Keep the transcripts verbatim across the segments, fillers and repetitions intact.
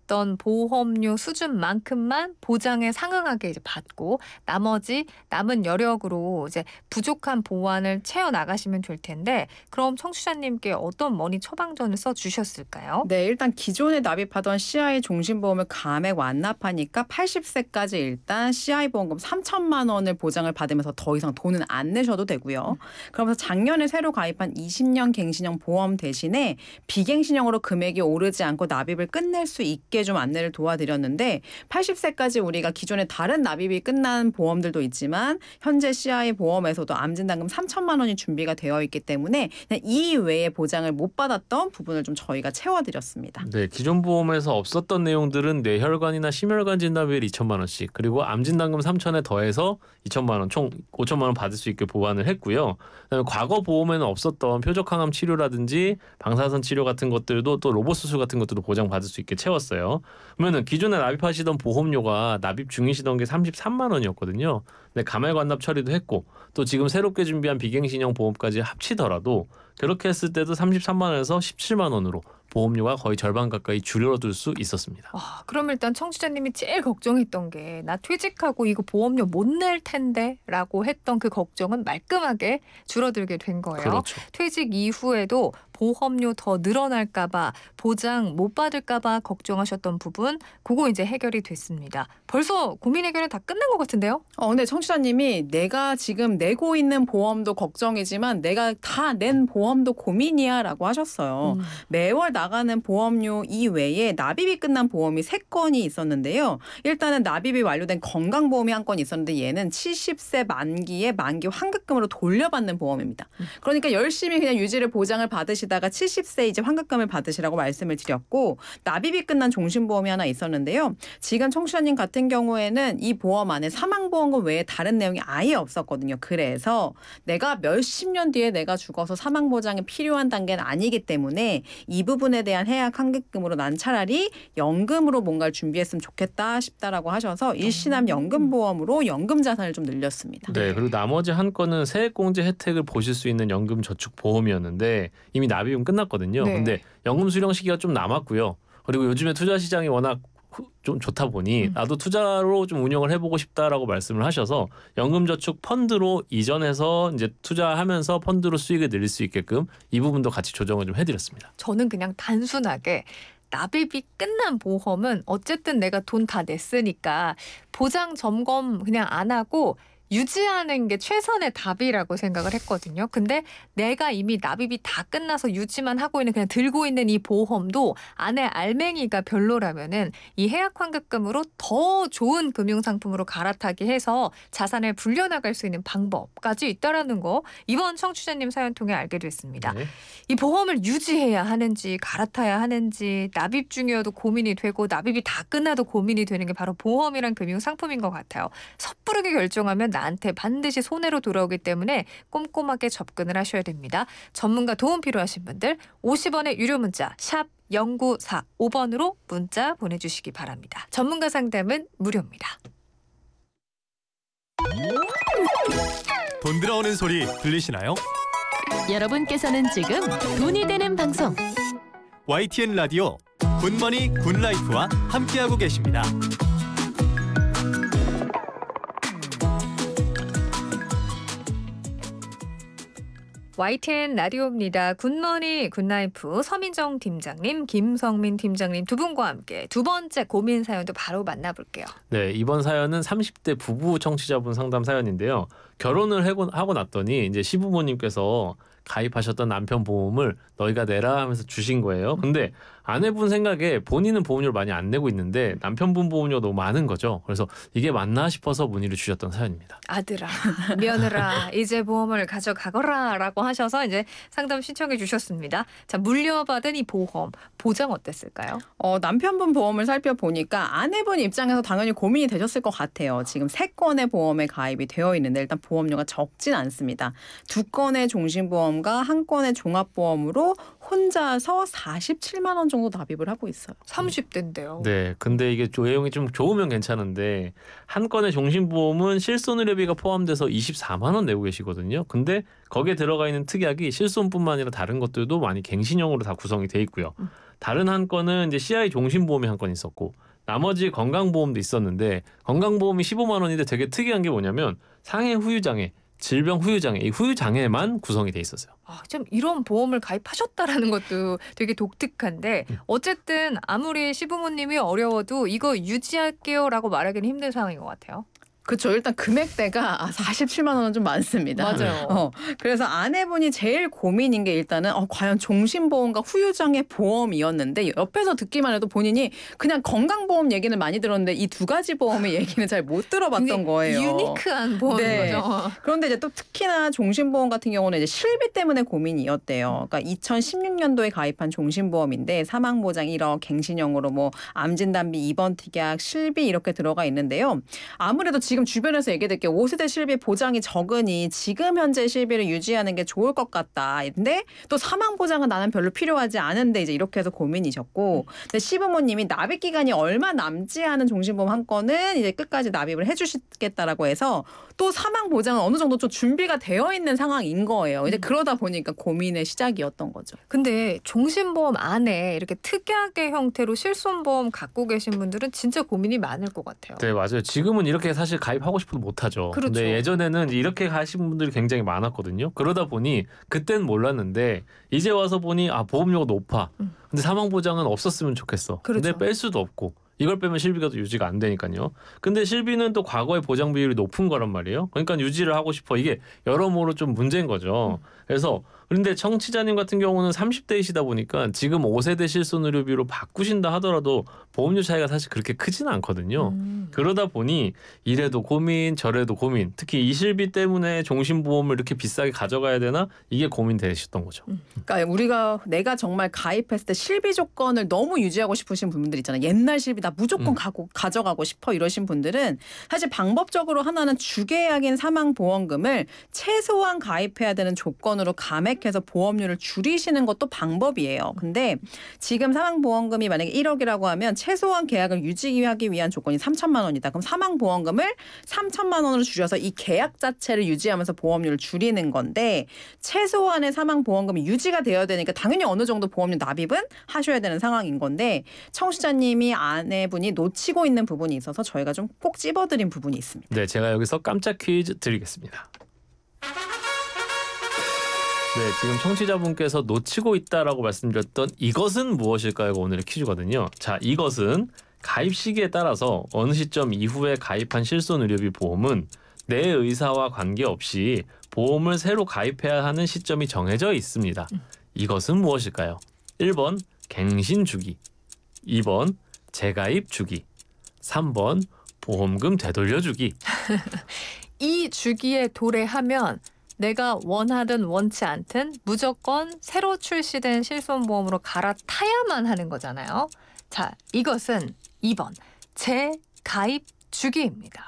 냈던 보험료 수준만큼만 보장에 상응하게 이제 받고 나머지 남은 여력으로 이제 부족한 보완을 채워 나가시면 될 텐데 그럼 청취자님께 어떤 머니 처방전을 써 주셨을까요? 네, 일단 기존에 납입하던 씨아이 종신보험을 감액 완납하니까 팔십 세까지 일단 씨아이 보험금 삼천만 원을 보장을 받으면서 더 이상 돈은 안 내셔도 되고요. 그러면서 작년에 새로 가입한 이십 년 갱신형 보험 대신에 비갱신형으로 금액이 오르지 않고 납입을 끝낼 수 있게 좀 안내를 도와드렸는데 팔십 세까지 우리가 기존에 다른 납입이 끝난 보험들도 있지만 현재 씨아이 보험에서도 암진단금 삼천만 원이 준비가 되어 있기 때문에 이 외에 보장을 못 받았던 부분을 좀 저희가 채워드렸습니다. 네, 기존 보험에서 없었던 내용들은 뇌혈관이나 심혈관 진단비율 이천만 원씩 그리고 암진단금 삼천에 더해서 이천만 원 총 오천만 원 받을 수 있게 보완을 했고요. 그다음에 과거 보험에는 없었던 표적항암 치료라든지 방사선 치료 같은 것들도 또 로봇 수술 같은 것들도 보장받을 수 있게 채웠어요. 그러면은 기존에 납입하시던 보험료가 납입 중이시던 게 삼십삼만 원이었거든요. 근데 감액 완납 처리도 했고 또 지금 새롭게 준비한 비갱신형 보험까지 합치더라도 그렇게 했을 때도 삼십삼만 원에서 십칠만 원으로 보험료가 거의 절반 가까이 줄여들 수 있었습니다. 아, 그럼 일단 청취자님이 제일 걱정했던 게 나 퇴직하고 이거 보험료 못 낼 텐데 라고 했던 그 걱정은 말끔하게 줄어들게 된 거예요. 그렇죠. 퇴직 이후에도 보험료 더 늘어날까 봐 보장 못 받을까 봐 걱정하셨던 부분 그거 이제 해결이 됐습니다. 벌써 고민 해결은 다 끝난 것 같은데요? 어, 근데 청취자님이 내가 지금 내고 있는 보험도 걱정이지만 내가 다 낸 보험도 고민이야 라고 하셨어요. 음. 매월 나가는 보험료 이외에 납입이 끝난 보험이 세 건이 있었는데요. 일단은 납입이 완료된 건강보험이 한 건 있었는데 얘는 칠십 세 만기에 만기 환급금으로 돌려받는 보험입니다. 그러니까 열심히 그냥 유지를 보장을 받으시다가 칠십 세 이제 환급금을 받으시라고 말씀을 드렸고 납입이 끝난 종신보험이 하나 있었는데요. 지금 청취자님 같은 경우에는 이 보험 안에 사망보험금 외에 다른 내용이 아예 없었거든요. 그래서 내가 몇십 년 뒤에 내가 죽어서 사망보장이 필요한 단계는 아니기 때문에 이 부분에 대한 해약 환급금으로 난 차라리 연금으로 뭔가를 준비했으면 좋겠다 싶다라고 하셔서 일시남 연금보험으로 연금 자산을 좀 늘렸습니다. 네, 그리고 나머지 한 건은 세액공제 혜택을 보실 수 있는 연금저축보험이었는데 이미 납입은 끝났거든요. 네. 근데 연금 수령 시기가 좀 남았고요. 그리고 요즘에 투자 시장이 워낙 좀 좋다 보니 나도 투자로 좀 운영을 해보고 싶다라고 말씀을 하셔서 연금저축 펀드로 이전해서 이제 투자하면서 펀드로 수익을 늘릴 수 있게끔 이 부분도 같이 조정을 좀 해드렸습니다. 저는 그냥 단순하게 납입이 끝난 보험은 어쨌든 내가 돈 다 냈으니까 보장 점검 그냥 안 하고 유지하는 게 최선의 답이라고 생각을 했거든요. 근데 내가 이미 납입이 다 끝나서 유지만 하고 있는 그냥 들고 있는 이 보험도 안에 알맹이가 별로라면은 이 해약 환급금으로 더 좋은 금융상품으로 갈아타게 해서 자산을 불려나갈 수 있는 방법까지 있다라는 거 이번 청취자님 사연 통해 알게 됐습니다. 네. 이 보험을 유지해야 하는지 갈아타야 하는지 납입 중이어도 고민이 되고 납입이 다 끝나도 고민이 되는 게 바로 보험이란 금융상품인 것 같아요. 섣부르게 결정하면 나한테 반드시 손해로 돌아오기 때문에 꼼꼼하게 접근을 하셔야 됩니다. 전문가 도움 필요하신 분들 오십 원의 유료 문자 샵 공구사오 번으로 문자 보내주시기 바랍니다. 전문가 상담은 무료입니다. 돈 들어오는 소리 들리시나요? 여러분께서는 지금 돈이 되는 방송 와이티엔 라디오 굿머니 굿라이프와 함께하고 계십니다. 와이티엔 라디오입니다. 굿머니 굿라이프 서민정 팀장님, 김성민 팀장님 두 분과 함께 두 번째 고민 사연도 바로 만나볼게요. 네, 이번 사연은 삼십 대 부부 청취자분 상담 사연인데요. 결혼을 하고, 하고 났더니 이제 시부모님께서 가입하셨던 남편 보험을 너희가 내라 하면서 주신 거예요. 근데 아내분 생각에 본인은 보험료를 많이 안 내고 있는데 남편분 보험료가 너무 많은 거죠. 그래서 이게 맞나 싶어서 문의를 주셨던 사연입니다. 아들아, 며느라, 이제 보험을 가져가거라 라고 하셔서 이제 상담 신청해 주셨습니다. 자, 물려받은 이 보험, 보장 어땠을까요? 어, 남편분 보험을 살펴보니까 아내분 입장에서 당연히 고민이 되셨을 것 같아요. 지금 세 건의 보험에 가입이 되어 있는데 일단 보험료가 적진 않습니다. 두 건의 종신보험과 한 건의 종합보험으로 혼자서 사십칠만 원 정도 납입을 하고 있어요. 삼십 대인데요. 네, 근데 이게 내용이 좀 좋으면 괜찮은데 한 건의 종신보험은 실손의료비가 포함돼서 이십사만 원 내고 계시거든요. 근데 거기에 들어가 있는 특약이 실손뿐만 아니라 다른 것들도 많이 갱신형으로 다 구성이 돼 있고요. 다른 한 건은 이제 씨아이 종신보험이 한 건 있었고 나머지 건강보험도 있었는데 건강보험이 십오만 원인데 되게 특이한 게 뭐냐면 상해 후유장애, 질병 후유장애, 이 후유장애만 구성이 돼 있었어요. 아, 좀 이런 보험을 가입하셨다라는 것도 되게 독특한데 어쨌든 아무리 시부모님이 어려워도 이거 유지할게요라고 말하기는 힘든 상황인 것 같아요. 그렇죠. 일단 금액대가 사십칠만 원은 좀 많습니다. 맞아요. 어, 그래서 아내분이 제일 고민인 게 일단은 어, 과연 종신보험과 후유장애 보험이었는데 옆에서 듣기만 해도 본인이 그냥 건강보험 얘기는 많이 들었는데 이 두 가지 보험의 얘기는 잘 못 들어봤던 거예요. 유니크한 보험인 네. 거죠. 그런데 이제 또 특히나 종신보험 같은 경우는 이제 실비 때문에 고민이었대요. 그러니까 이천십육 년도에 가입한 종신보험인데 사망보장 일억, 갱신형으로 뭐 암진단비, 입원 특약, 실비 이렇게 들어가 있는데요. 아무래도 지금 주변에서 얘기될 게 오 세대 실비 보장이 적으니 지금 현재 실비를 유지하는 게 좋을 것 같다. 근데 또 사망보장은 나는 별로 필요하지 않은데 이제 이렇게 해서 고민이셨고 근데 시부모님이 납입 기간이 얼마 남지 않은 종신보험 한 건은 이제 끝까지 납입을 해주시겠다라고 해서 또 사망 보장은 어느 정도 좀 준비가 되어 있는 상황인 거예요. 이제 그러다 보니까 고민의 시작이었던 거죠. 근데 종신보험 안에 이렇게 특약의 형태로 실손보험 갖고 계신 분들은 진짜 고민이 많을 것 같아요. 네, 맞아요. 지금은 이렇게 사실 가입하고 싶어도 못하죠. 그렇죠. 근데 예전에는 이렇게 가신 분들이 굉장히 많았거든요. 그러다 보니 그땐 몰랐는데 이제 와서 보니 아 보험료가 높아. 음. 근데 사망보장은 없었으면 좋겠어. 근데 그렇죠. 뺄 수도 없고. 이걸 빼면 실비가 또 유지가 안 되니까요. 근데 실비는 또 과거의 보장 비율이 높은 거란 말이에요. 그러니까 유지를 하고 싶어. 이게 여러모로 좀 문제인 거죠. 그래서 그런데 청취자님 같은 경우는 삼십 대이시다 보니까 지금 오 세대 실손의료비로 바꾸신다 하더라도 보험료 차이가 사실 그렇게 크지는 않거든요. 음. 그러다 보니 이래도 고민 저래도 고민, 특히 이 실비 때문에 종신보험을 이렇게 비싸게 가져가야 되나 이게 고민되셨던 거죠. 그러니까 우리가 내가 정말 가입했을 때 실비 조건을 너무 유지하고 싶으신 분들 있잖아요. 옛날 실비 나 무조건 음. 가고 가져가고 싶어 이러신 분들은 사실 방법적으로 하나는 주계약인 사망보험금을 최소한 가입해야 되는 조건으로 감액해서 보험료를 줄이시는 것도 방법이에요. 근데 지금 사망보험금이 만약에 일억이라고 하면 최소한 계약을 유지하기 위한 조건이 삼천만 원이다. 그럼 사망보험금을 삼천만 원으로 줄여서 이 계약 자체를 유지하면서 보험료를 줄이는 건데 최소한의 사망보험금이 유지가 되어야 되니까 당연히 어느 정도 보험료 납입은 하셔야 되는 상황인 건데 청취자님이 아내분이 놓치고 있는 부분이 있어서 저희가 좀 꼭 찝어드린 부분이 있습니다. 네, 제가 여기서 깜짝 퀴즈 드리겠습니다. 네, 지금 청취자분께서 놓치고 있다라고 말씀드렸던 이것은 무엇일까요가 오늘의 퀴즈거든요. 자, 이것은 가입 시기에 따라서 어느 시점 이후에 가입한 실손의료비 보험은 내 의사와 관계없이 보험을 새로 가입해야 하는 시점이 정해져 있습니다. 이것은 무엇일까요? 일 번 갱신 주기, 이 번 재가입 주기, 삼 번 보험금 되돌려 주기. 이 주기에 도래하면 내가 원하든 원치 않든 무조건 새로 출시된 실손보험으로 갈아타야만 하는 거잖아요. 자, 이것은 이 번 재가입 주기입니다.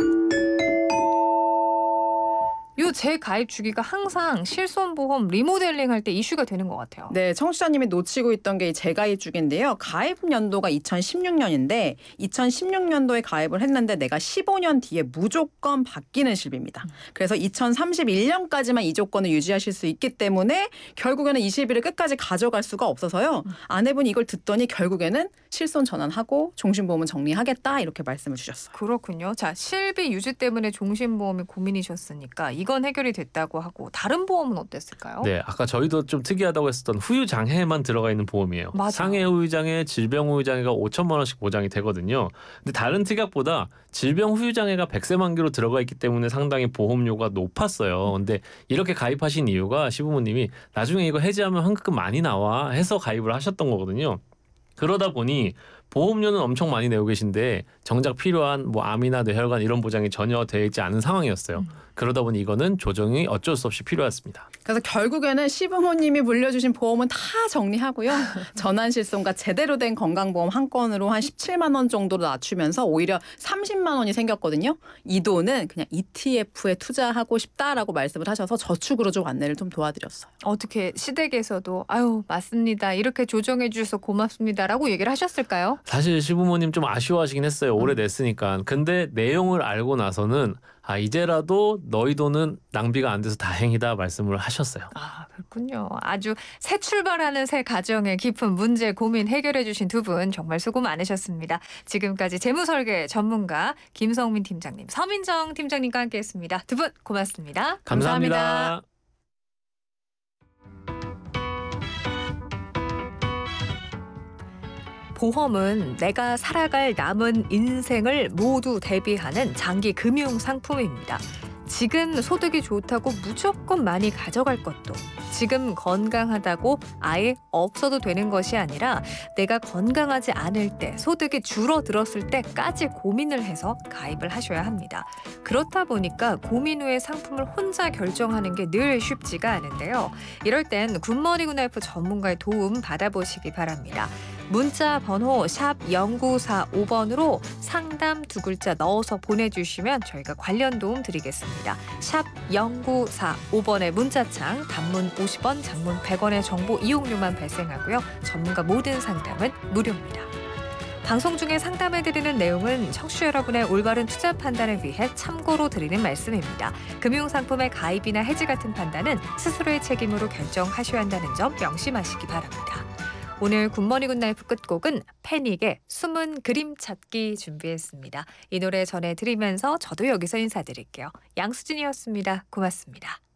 요 재가입 주기가 항상 실손보험 리모델링 할 때 이슈가 되는 것 같아요. 네, 청취자님이 놓치고 있던 게 이 재가입 주기인데요. 가입 연도가 이천십육 년인데 이천십육 년도에 가입을 했는데 내가 십오 년 뒤에 무조건 바뀌는 실비입니다. 그래서 이천삼십일 년까지만 이 조건을 유지하실 수 있기 때문에 결국에는 이 실비를 끝까지 가져갈 수가 없어서요. 아내분이 이걸 듣더니 결국에는 실손 전환하고 종신보험은 정리하겠다 이렇게 말씀을 주셨어요. 그렇군요. 자, 실비 유지 때문에 종신보험이 고민이셨으니까 이건 해결이 됐다고 하고 다른 보험은 어땠을까요? 네, 아까 저희도 좀 특이하다고 했었던 후유장애만 들어가 있는 보험이에요. 맞아요. 상해 후유장애, 질병 후유장애가 오천만 원씩 보장이 되거든요. 근데 다른 특약보다 질병 후유장애가 백세 만기로 들어가 있기 때문에 상당히 보험료가 높았어요. 근데 이렇게 가입하신 이유가 시부모님이 나중에 이거 해지하면 환급금 많이 나와 해서 가입을 하셨던 거거든요. 그러다 보니 보험료는 엄청 많이 내고 계신데 정작 필요한 뭐 암이나 뇌혈관 이런 보장이 전혀 되어 있지 않은 상황이었어요. 음. 그러다 보니 이거는 조정이 어쩔 수 없이 필요했습니다. 그래서 결국에는 시부모님이 물려주신 보험은 다 정리하고요. 전환실손과 제대로 된 건강보험 한 건으로 한 십칠만 원 정도로 낮추면서 오히려 삼십만 원이 생겼거든요. 이 돈은 그냥 이티에프에 투자하고 싶다라고 말씀을 하셔서 저축으로 좀 안내를 좀 도와드렸어요. 어떻게 시댁에서도 아유 맞습니다. 이렇게 조정해 주셔서 고맙습니다라고 얘기를 하셨을까요? 어떠세요? 사실 시부모님 좀 아쉬워하시긴 했어요. 오래 냈으니까. 근데 내용을 알고 나서는 아 이제라도 너희 돈은 낭비가 안 돼서 다행이다 말씀을 하셨어요. 아, 그렇군요. 아주 새 출발하는 새 가정의 깊은 문제 고민 해결해 주신 두 분 정말 수고 많으셨습니다. 지금까지 재무설계 전문가 김성민 팀장님, 서민정 팀장님과 함께했습니다. 두 분 고맙습니다. 감사합니다. 감사합니다. 보험은 내가 살아갈 남은 인생을 모두 대비하는 장기 금융 상품입니다. 지금 소득이 좋다고 무조건 많이 가져갈 것도, 지금 건강하다고 아예 없어도 되는 것이 아니라 내가 건강하지 않을 때, 소득이 줄어들었을 때까지 고민을 해서 가입을 하셔야 합니다. 그렇다 보니까 고민 후에 상품을 혼자 결정하는 게 늘 쉽지가 않은데요. 이럴 땐 굿모닝 굿라이프 전문가의 도움 받아보시기 바랍니다. 문자 번호 샵 영구사오 번으로 상담 두 글자 넣어서 보내주시면 저희가 관련 도움 드리겠습니다. 샵 영구사오 번의 문자창, 단문 오십 원, 장문 백 원의 정보 이용료만 발생하고요. 전문가 모든 상담은 무료입니다. 방송 중에 상담해드리는 내용은 청취자 여러분의 올바른 투자 판단을 위해 참고로 드리는 말씀입니다. 금융상품의 가입이나 해지 같은 판단은 스스로의 책임으로 결정하셔야 한다는 점 명심하시기 바랍니다. 오늘 굿모닝 굿나이프 끝곡은 패닉의 숨은 그림 찾기 준비했습니다. 이 노래 전해드리면서 저도 여기서 인사드릴게요. 양수진이었습니다. 고맙습니다.